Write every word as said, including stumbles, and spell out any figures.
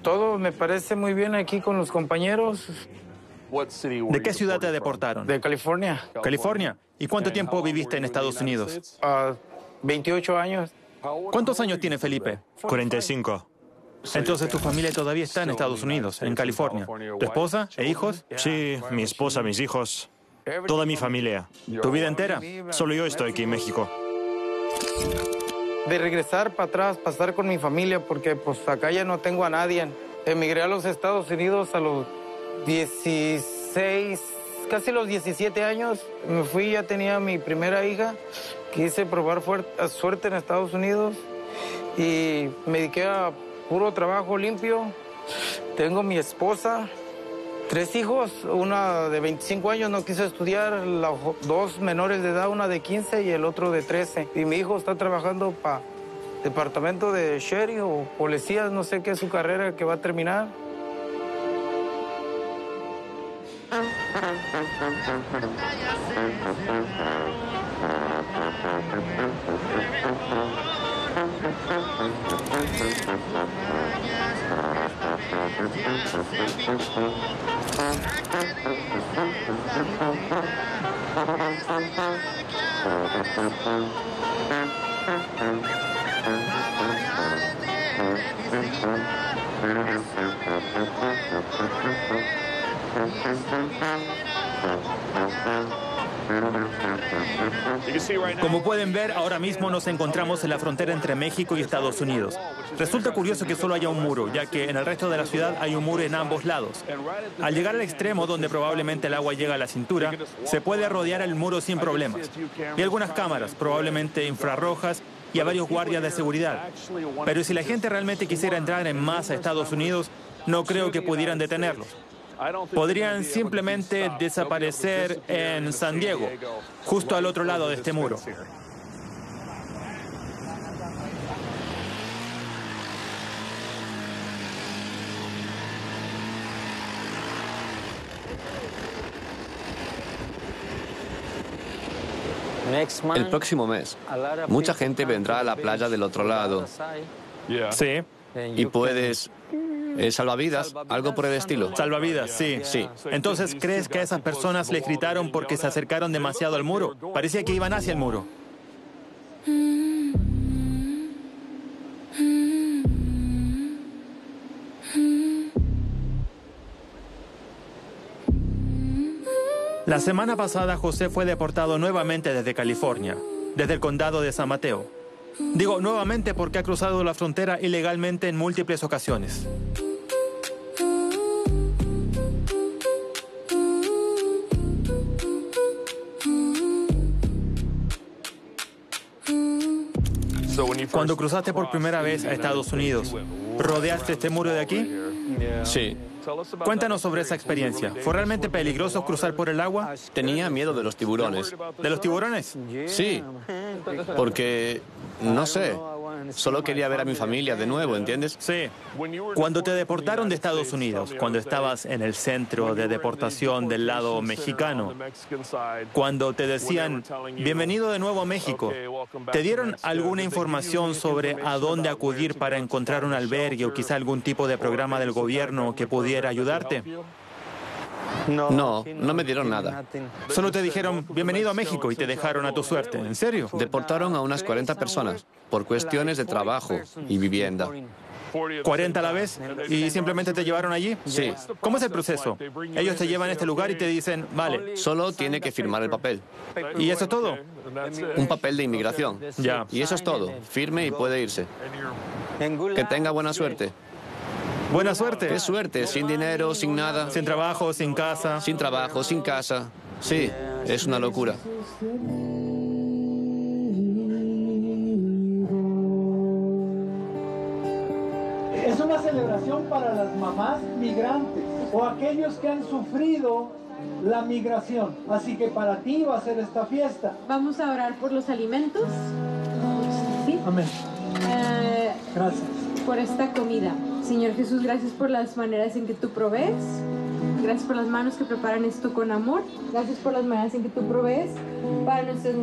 todo me parece muy bien aquí con los compañeros. ¿De qué ciudad te deportaron? De California. California. ¿Y cuánto tiempo viviste en Estados Unidos? Uh, veintiocho años. ¿Cuántos años tiene Felipe? cuarenta y cinco. Entonces tu familia todavía está en Estados Unidos, en California. ¿Tu esposa e hijos? Sí, mi esposa, mis hijos, toda mi familia. ¿Tu vida entera? Solo yo estoy aquí en México. De regresar para atrás, pasar con mi familia, porque pues acá ya no tengo a nadie. Emigré a los Estados Unidos a los dieciséis, casi los diecisiete años. Me fui, ya tenía mi primera hija. Quise probar suerte en Estados Unidos y me dediqué a puro trabajo limpio. Tengo mi esposa, tres hijos, una de veinticinco años no quiso estudiar, la, dos menores de edad, una de quince y el otro de trece. Y mi hijo está trabajando para departamento de sheriff o policías, no sé qué es su carrera que va a terminar. Como pueden ver, ahora mismo nos encontramos en la frontera entre México y Estados Unidos. Resulta curioso que solo haya un muro, ya que en el resto de la ciudad hay un muro en ambos lados. Al llegar al extremo, donde probablemente el agua llega a la cintura, se puede rodear el muro sin problemas. Hay algunas cámaras, probablemente infrarrojas, y a varios guardias de seguridad. Pero si la gente realmente quisiera entrar en masa a Estados Unidos, no creo que pudieran detenerlos. Podrían simplemente desaparecer en San Diego, justo al otro lado de este muro. El próximo mes, mucha gente vendrá a la playa del otro lado. Sí. Y puedes... Eh, salvavidas, algo por el estilo. Salvavidas, sí. Sí. Entonces, ¿crees que a esas personas les gritaron porque se acercaron demasiado al muro? Parecía que iban hacia el muro. La semana pasada, José fue deportado nuevamente desde California, desde el condado de San Mateo. Digo nuevamente porque ha cruzado la frontera ilegalmente en múltiples ocasiones. Cuando cruzaste por primera vez a Estados Unidos, ¿rodeaste este muro de aquí? Sí. Cuéntanos sobre esa experiencia. ¿Fue realmente peligroso cruzar por el agua? Tenía miedo de los tiburones. ¿De los tiburones? Sí, porque, no sé, solo quería ver a mi familia de nuevo, ¿entiendes? Sí. Cuando te deportaron de Estados Unidos, cuando estabas en el centro de deportación del lado mexicano, cuando te decían, bienvenido de nuevo a México, ¿te dieron alguna información sobre a dónde acudir para encontrar un albergue o quizá algún tipo de programa del gobierno que pudiera ayudarte? No, no me dieron nada. Solo te dijeron, bienvenido a México, y te dejaron a tu suerte. ¿En serio? Deportaron a unas cuarenta personas por cuestiones de trabajo y vivienda. ¿cuarenta a la vez? ¿Y simplemente te llevaron allí? Sí. ¿Cómo es el proceso? Ellos te llevan a este lugar y te dicen, vale. Solo tiene que firmar el papel. ¿Y eso es todo? Un papel de inmigración. Ya. Y eso es todo. Firme y puede irse. Que tenga buena suerte. Buena suerte. ¿Qué suerte? Sin dinero, sin nada. Sin trabajo, sin casa. Sin trabajo, sin casa. Sí, es una locura. Es una celebración para las mamás migrantes o aquellos que han sufrido la migración. Así que para ti va a ser esta fiesta. Vamos a orar por los alimentos. ¿Sí? Amén. Eh, Gracias. Por esta comida. Señor Jesús, gracias por las maneras en que tú provees. Gracias por las manos que preparan esto con amor. Gracias por las maneras en que tú provees para nuestros